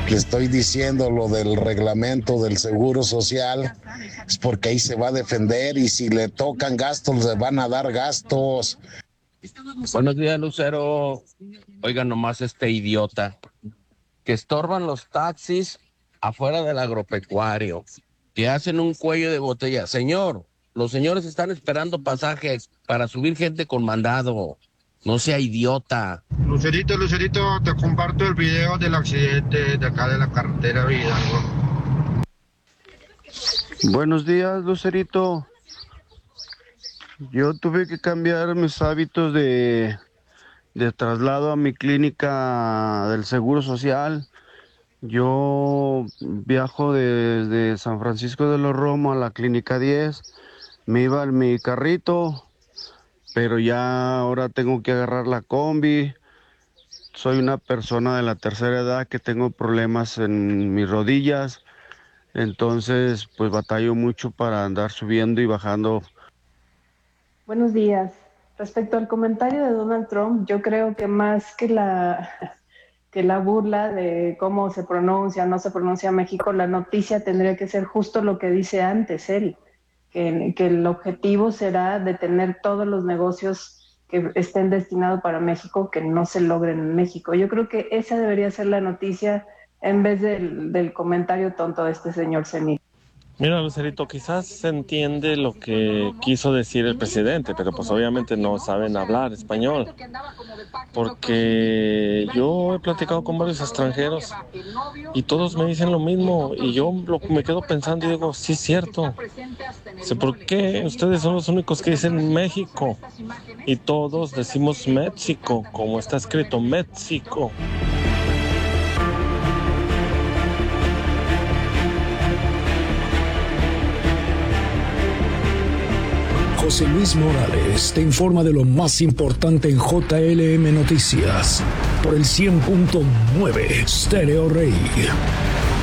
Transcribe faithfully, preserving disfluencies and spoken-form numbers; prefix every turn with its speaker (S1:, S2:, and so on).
S1: le estoy diciendo lo del reglamento del Seguro Social, es porque ahí se va a defender y si le tocan gastos, le van a dar gastos.
S2: Buenos días, Lucero. Oigan nomás este idiota, que estorban los taxis afuera del agropecuario, que hacen un cuello de botella. Señor, los señores están esperando pasajes para subir gente con mandado. No sea idiota.
S3: Lucerito, Lucerito, te comparto el video del accidente de acá de la carretera Hidalgo.
S4: Buenos días, Lucerito. Yo tuve que cambiar mis hábitos de, de traslado a mi clínica del Seguro Social. Yo viajo desde San Francisco de los Romos a la clínica diez. Me iba en mi carrito, pero ya ahora tengo que agarrar la combi. Soy una persona de la tercera edad que tengo problemas en mis rodillas, entonces pues batallo mucho para andar subiendo y bajando.
S5: Buenos días. Respecto al comentario de Donald Trump, yo creo que más que la, que la burla de cómo se pronuncia o no se pronuncia México, la noticia tendría que ser justo lo que dice antes él. Que, que el objetivo será detener todos los negocios que estén destinados para México, que no se logren en México. Yo creo que esa debería ser la noticia en vez del, del comentario tonto de este señor Semí.
S6: Mira, Lucerito, quizás se entiende lo que quiso decir el presidente, pero pues obviamente no saben hablar español, porque yo he platicado con varios extranjeros y todos me dicen lo mismo y yo lo, me quedo pensando y digo, sí es cierto, sé por qué ustedes son los únicos que dicen México y todos decimos México, como está escrito México.
S7: José Luis Morales te informa de lo más importante en J L M Noticias por el cien punto nueve Stereo Rey.